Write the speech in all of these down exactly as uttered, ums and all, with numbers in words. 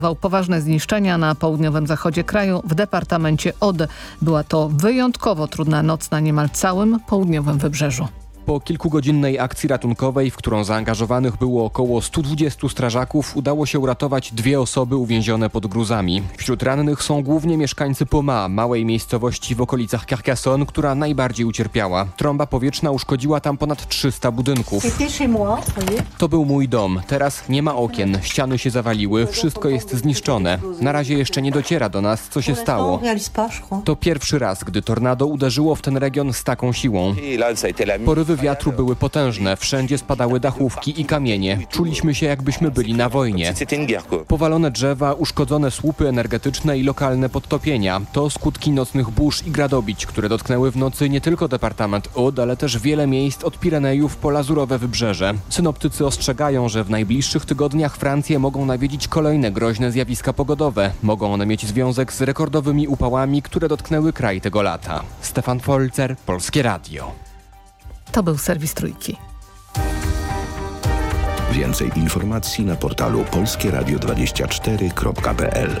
Poważne zniszczenia na południowym zachodzie kraju w departamencie Aude. Była to wyjątkowo trudna noc na niemal całym południowym wybrzeżu. Po kilkugodzinnej akcji ratunkowej, w którą zaangażowanych było około stu dwudziestu strażaków, udało się uratować dwie osoby uwięzione pod gruzami. Wśród rannych są głównie mieszkańcy Poma, małej miejscowości w okolicach Carcassonne, która najbardziej ucierpiała. Trąba powietrzna uszkodziła tam ponad trzysta budynków. To był mój dom. Teraz nie ma okien, ściany się zawaliły, wszystko jest zniszczone. Na razie jeszcze nie dociera do nas, co się stało. To pierwszy raz, gdy tornado uderzyło w ten region z taką siłą. Porywy wiatru były potężne, wszędzie spadały dachówki i kamienie. Czuliśmy się, jakbyśmy byli na wojnie. Powalone drzewa, uszkodzone słupy energetyczne i lokalne podtopienia. To skutki nocnych burz i gradobić, które dotknęły w nocy nie tylko departament Aude, ale też wiele miejsc od Pirenejów po lazurowe wybrzeże. Synoptycy ostrzegają, że w najbliższych tygodniach Francję mogą nawiedzić kolejne groźne zjawiska pogodowe. Mogą one mieć związek z rekordowymi upałami, które dotknęły kraj tego lata. Stefan Folzer, Polskie Radio. To był serwis Trójki. Więcej informacji na portalu polskie radio dwadzieścia cztery kropka p l.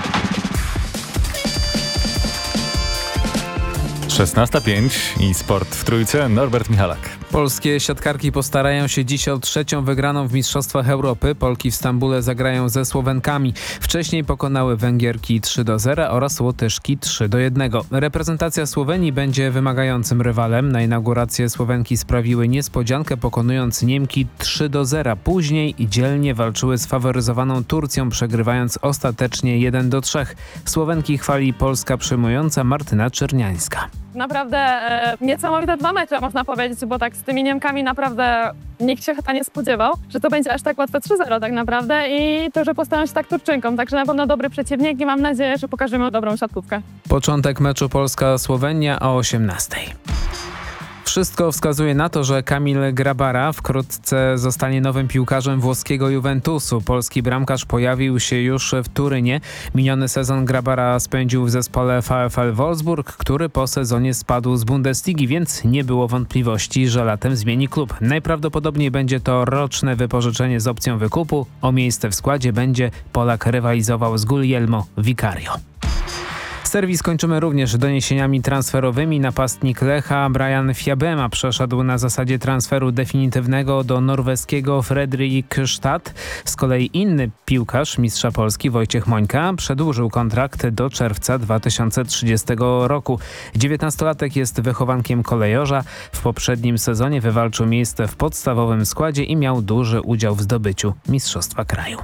szesnasta pięć i sport w Trójce. Norbert Michalak. Polskie siatkarki postarają się dziś o trzecią wygraną w Mistrzostwach Europy. Polki w Stambule zagrają ze Słowenkami. Wcześniej pokonały Węgierki trzy do zera oraz Łotyszki trzy do jednego. Reprezentacja Słowenii będzie wymagającym rywalem. Na inaugurację Słowenki sprawiły niespodziankę, pokonując Niemki trzy do zera. Później dzielnie walczyły z faworyzowaną Turcją, przegrywając ostatecznie jeden do trzech. Słowenki chwali polska przyjmująca Martyna Czerniańska. Naprawdę e, niesamowite dwa mecze, można powiedzieć, bo tak z tymi Niemkami naprawdę nikt się chyba nie spodziewał, że to będzie aż tak łatwe trzy zero tak naprawdę i to, że postawią się tak Turczynkom. Także na pewno dobry przeciwnik i mam nadzieję, że pokażemy dobrą siatkówkę. Początek meczu Polska-Słowenia o osiemnastej. Wszystko wskazuje na to, że Kamil Grabara wkrótce zostanie nowym piłkarzem włoskiego Juventusu. Polski bramkarz pojawił się już w Turynie. Miniony sezon Grabara spędził w zespole VfL Wolfsburg, który po sezonie spadł z Bundesligi, więc nie było wątpliwości, że latem zmieni klub. Najprawdopodobniej będzie to roczne wypożyczenie z opcją wykupu. O miejsce w składzie będzie Polak rywalizował z Guglielmo Vicario. Serwis kończymy również doniesieniami transferowymi. Napastnik Lecha Brian Fiabema przeszedł na zasadzie transferu definitywnego do norweskiego Fredrikstad. Z kolei inny piłkarz mistrza Polski Wojciech Mońka przedłużył kontrakt do czerwca dwa tysiące trzydziestego roku. dziewiętnastolatek jest wychowankiem Kolejorza. W poprzednim sezonie wywalczył miejsce w podstawowym składzie i miał duży udział w zdobyciu Mistrzostwa Kraju.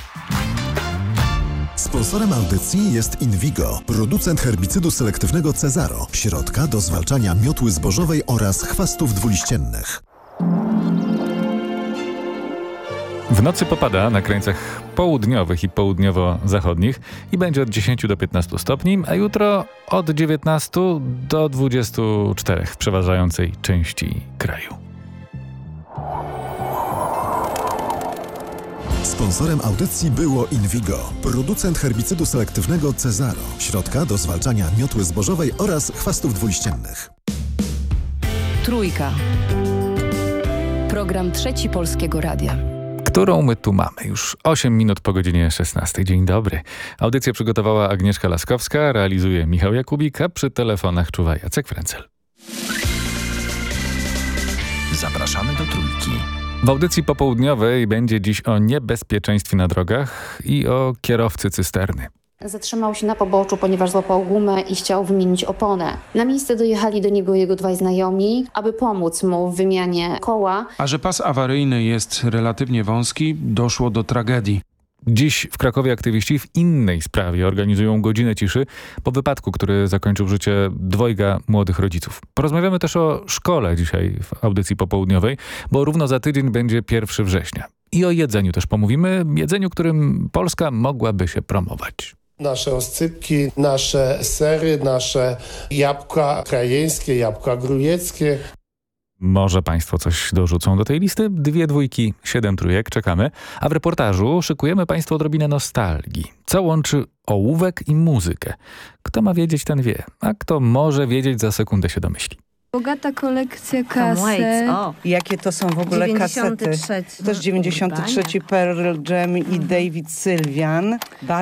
Sponsorem audycji jest Invigo, producent herbicydu selektywnego Cezaro, środka do zwalczania miotły zbożowej oraz chwastów dwuliściennych. W nocy popada na krańcach południowych i południowo-zachodnich i będzie od dziesięciu do piętnastu stopni, a jutro od dziewiętnastu do dwudziestu czterech w przeważającej części kraju. Sponsorem audycji było Invigo, producent herbicydu selektywnego Cezaro, środka do zwalczania miotły zbożowej oraz chwastów dwuliściennych. Trójka. Program Trzeci Polskiego Radia. Którą my tu mamy? Już osiem minut po godzinie szesnastej. Dzień dobry. Audycję przygotowała Agnieszka Laskowska, realizuje Michał Jakubik, a przy telefonach czuwa Jacek Frencel. Zapraszamy do Trójki. W audycji popołudniowej będzie dziś o niebezpieczeństwie na drogach i o kierowcy cysterny. Zatrzymał się na poboczu, ponieważ złapał gumę i chciał wymienić oponę. Na miejsce dojechali do niego jego dwaj znajomi, aby pomóc mu w wymianie koła. A że pas awaryjny jest relatywnie wąski, doszło do tragedii. Dziś w Krakowie aktywiści w innej sprawie organizują godzinę ciszy po wypadku, który zakończył życie dwojga młodych rodziców. Porozmawiamy też o szkole dzisiaj w audycji popołudniowej, bo równo za tydzień będzie pierwszego września. I o jedzeniu też pomówimy, jedzeniu, którym Polska mogłaby się promować. Nasze oscypki, nasze sery, nasze jabłka krajeńskie, jabłka grujeckie. Może Państwo coś dorzucą do tej listy? Dwie dwójki, siedem trójek, czekamy. A w reportażu szykujemy Państwu odrobinę nostalgii. Co łączy ołówek i muzykę? Kto ma wiedzieć, ten wie. A kto może wiedzieć, za sekundę się domyśli. Bogata kolekcja kaset. O, jakie to są w ogóle dziewięćdziesiąty kasety. trzeci. Też dziewięćdziesiąty trzeci Pearl Jam i David Sylvian.